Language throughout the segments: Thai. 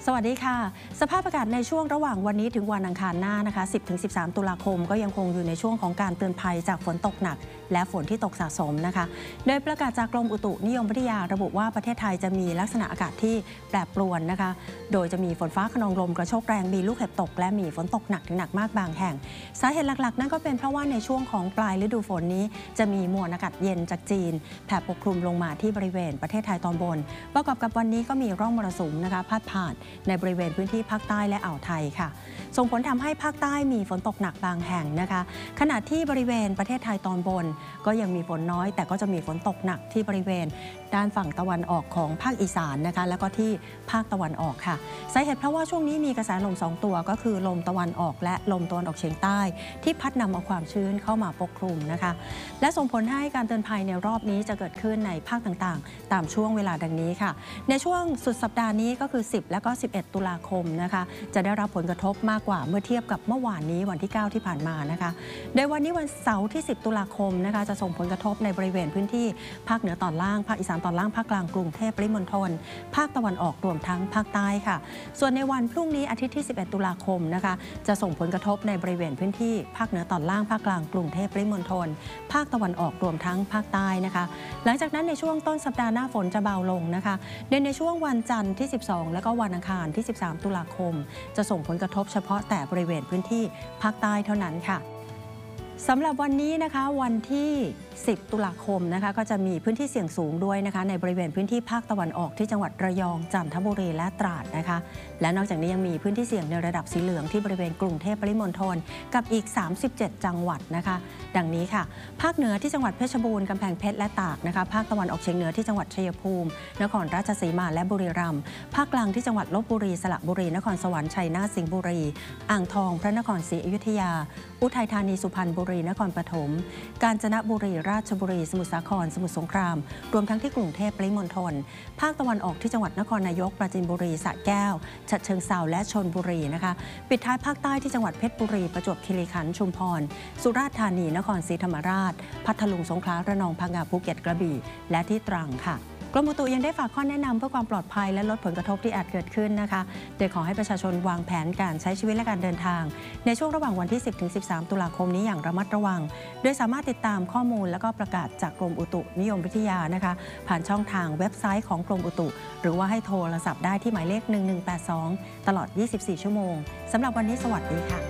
สวัสดีค่ะสภาพอากาศในช่วงระหว่างวันนี้ถึงวันอังคารหน้านะคะ 10-13 ตุลาคมก็ยังคงอยู่ในช่วงของการเตือนภัยจากฝนตกหนักและฝนที่ตกสะสมนะคะโดยประกาศจากกรมอุตุนิยมวิทยาระบุว่าประเทศไทยจะมีลักษณะอากาศที่แปรปรวนนะคะโดยจะมีฝนฟ้าคะนองลมกระโชกแรงมีลูกเห็บตกและมีฝนตกหนักถึงหนักมากบางแห่งสาเหตุหลักๆนั่นก็เป็นเพราะว่าในช่วงของปลายฤดูฝนนี้จะมีมวลอากาศเย็นจากจีนแผ่ปกคลุมลงมาที่บริเวณประเทศไทยตอนบนประกอบกับวันนี้ก็มีร่องมรสุมนะคะพาดผ่านในบริเวณพื้นที่ภาคใต้และอ่าวไทยค่ะส่งผลทำให้ภาคใต้มีฝนตกหนักบางแห่งนะคะขณะที่บริเวณประเทศไทยตอนบนก็ยังมีฝนน้อยแต่ก็จะมีฝนตกหนักที่บริเวณด้านฝั่งตะวันออกของภาคอีสานนะคะแล้วก็ที่ภาคตะวันออกค่ะสาเหตุเพราะว่าช่วงนี้มีกระแสลม2ตัวก็คือลมตะวันออกและลมตะวันออกเฉียงใต้ที่พัดนำเอาความชื้นเข้ามาปกคลุมนะคะและส่งผลให้การเตือนภัยในรอบนี้จะเกิดขึ้นในภาคต่างๆตามช่วงเวลาดังนี้ค่ะในช่วงสุดสัปดาห์นี้ก็คือ10และก็11ตุลาคมนะคะจะได้รับผลกระทบมากกว่าเมื่อเทียบกับเมื่อวานนี้วันที่9ที่ผ่านมานะคะโดยวันนี้วันเสาร์ที่10ตุลาคมนะคะจะส่งผลกระทบในบริเวณพื้นที่ภาคเหนือตอนล่างภาคอีสานตอนล่างภาคกลางกรุงเทพปริมณฑลภาคตะวันออกรวมทั้งภาคใต้ค่ะส่วนในวันพรุ่งนี้อาทิตย์ที่11ตุลาคมนะคะจะส่งผลกระทบในบริเวณพื้นที่ภาคเหนือตอนล่างภาคกลางกรุงเทพปริมณฑลภาคตะวันออกรวมทั้งภาคใต้นะคะหลังจากนั้นในช่วงต้นสัปดาห์หน้าฝนจะเบาลงนะคะโดยในช่วงวันจันทร์ที่12และก็วันอังคารที่13ตุลาคมจะส่งผลกระทบเฉพาะแต่บริเวณพื้นที่ภาคใต้เท่านั้นค่ะสำหรับวันนี้นะคะวันที่10ตุลาคมนะคะก็จะมีพื้นที่เสี่ยงสูงด้วยนะคะในบริเวณพื้นที่ภาคตะวันออกที่จังหวัดระยองจันทบุรีและตราดนะคะและนอกจากนี้ยังมีพื้นที่เสี่ยงในระดับสีเหลืองที่บริเวณกรุงเทพปริมณฑลกับอีก37จังหวัดนะคะดังนี้ค่ะภาคเหนือที่จังหวัดเพชรบูรณ์กำแพงเพชรและตากนะคะภาคตะวันออกเฉียงเหนือที่จังหวัดชัยภูมินครราชสีมาและบุรีรัมย์ภาคกลางที่จังหวัดลบบุรีสระบุรีนครสวรรค์ชัยนาทสิงห์บุรีอ่างทองพระนครศรีอยุธยาอุทัยธานีสุพรรณบุรีนครปฐมกาญจนบุรีราชบุรีสมุทรสาครสมุทรสงครามรวมทั้งที่กรุงเทพปริมณฑลภาคตะวันออกที่จังหวัดนครนายกปราจีนบุรีสระแก้วฉะเชิงเทราและชลบุรีนะคะปิดท้ายภาคใต้ที่จังหวัดเพชรบุรีประจวบคีรีขันธ์ชุมพรสุราษฎร์ธานีนครศรีธรรมราชพัทลุงสงขลาระนองพังงาภูเก็ตกระบี่และที่ตรังค่ะกรมอุตุยังได้ฝากข้อแนะนำเพื่อความปลอดภัยและลดผลกระทบที่อาจเกิดขึ้นนะคะโดยขอให้ประชาชนวางแผนการใช้ชีวิตและการเดินทางในช่วงระหว่างวันที่ 10-13 ตุลาคมนี้อย่างระมัดระวังโดยสามารถติดตามข้อมูลและก็ประกาศจากกรมอุตุนิยมวิทยานะคะผ่านช่องทางเว็บไซต์ของกรมอุตุหรือว่าให้โทรศัพท์ได้ที่หมายเลข1182ตลอด24ชั่วโมงสำหรับวันนี้สวัสดีค่ะ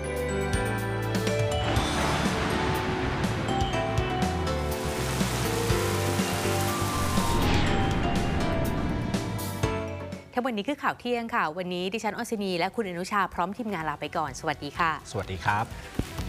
ทั้งหมดนี้คือข่าวเที่ยงค่ะวันนี้ดิฉันอศินีและคุณอนุชาพร้อมทีมงานลาไปก่อนสวัสดีค่ะสวัสดีครับ